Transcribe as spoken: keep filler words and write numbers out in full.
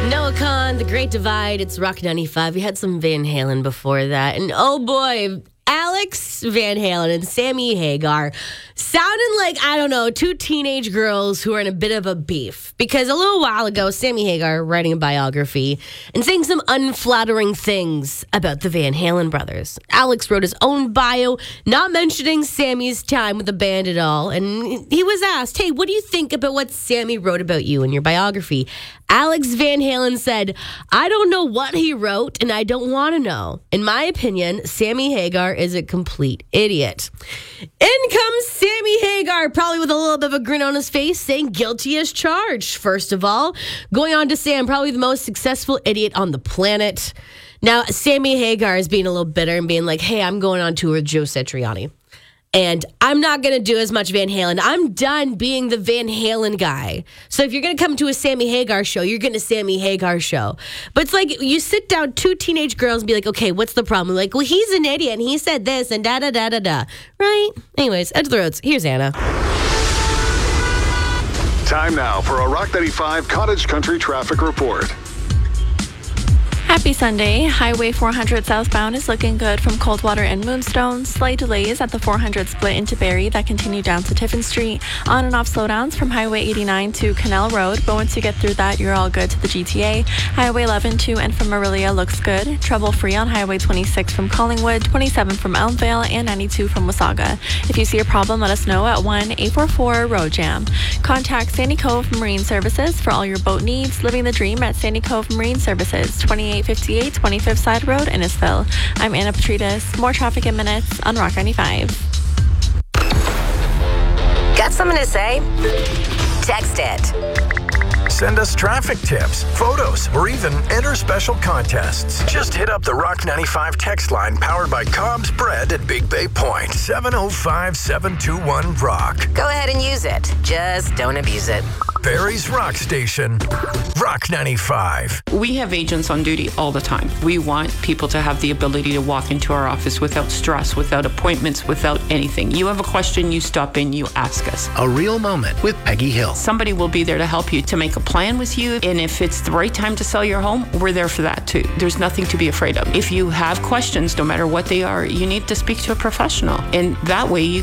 Noah Kahn, The Great Divide. It's Rock ninety-five. We had some Van Halen before that. And oh boy, Alex Van Halen and Sammy Hagar sounded like, I don't know, two teenage girls who are in a bit of a beef. Because a little while ago, Sammy Hagar writing a biography and saying some unflattering things about the Van Halen brothers. Alex wrote his own bio, not mentioning Sammy's time with the band at all. And he was asked, hey, what do you think about what Sammy wrote about you in your biography? Alex Van Halen said, I don't know what he wrote, and I don't want to know. In my opinion, Sammy Hagar is a complete idiot. In comes Sammy Hagar, probably with a little bit of a grin on his face, saying guilty as charged, first of all. Going on to say, I'm probably the most successful idiot on the planet. Now, Sammy Hagar is being a little bitter and being like, hey, I'm going on tour with Joe Satriani. And I'm not going to do as much Van Halen. I'm done being the Van Halen guy. So if you're going to come to a Sammy Hagar show, you're getting a Sammy Hagar show. But it's like you sit down two teenage girls and be like, okay, what's the problem? Like, well, he's an idiot and he said this and da-da-da-da-da. Right? Anyways, Edge of the Roads. Here's Anna. Time now for a Rock ninety-five Cottage Country traffic report. Happy Sunday. Highway four hundred southbound is looking good from Coldwater and Moonstone. Slight delays at the four hundred split into Barrie that continue down to Tiffin Street. On and off slowdowns from Highway eighty-nine to Canal Road, but once you get through that, you're all good to the G T A. Highway eleven to and from Orillia looks good. Trouble-free on Highway twenty-six from Collingwood, twenty-seven from Elmvale, and ninety-two from Wasaga. If you see a problem, let us know at one eight four four road jam. Contact Sandy Cove Marine Services for all your boat needs. Living the dream at Sandy Cove Marine Services, twenty-eight fifty-eight twenty-fifth Side Road, Innisfil. I'm Anna Petrides. More traffic in minutes on Rock ninety-five. Got something to say? Text it. Send us traffic tips, photos, or even enter special contests. Just hit up the Rock ninety-five text line powered by Cobb's Bread at Big Bay Point. seven oh five, seven two one, rock. Go ahead and use it. Just don't abuse it. Barrie's Rock Station, Rock ninety-five. We have agents on duty all the time. We want people to have the ability to walk into our office without stress, without appointments, without anything. You have a question, you stop in, you ask us. A real moment with Peggy Hill. Somebody will be there to help you, to make a plan with you, and if it's the right time to sell your home, we're there for that too. There's nothing to be afraid of. If you have questions, no matter what they are, you need to speak to a professional, and that way you